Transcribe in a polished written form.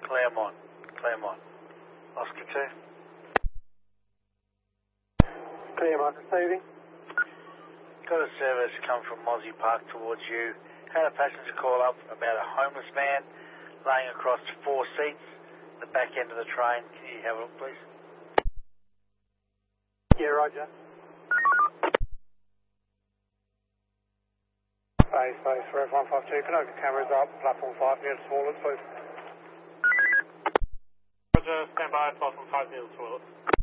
Claremont. Oscar 2. Claremont receiving. Got a service come from Mozzie Park towards you. Had a passenger call up about a homeless man laying across 4 seats at the back end of the train. Can you have a look, please? Yeah, roger. Base 152, can I open cameras up, platform 5 near the toilet, please? Roger, stand by, platform 5 near the toilet.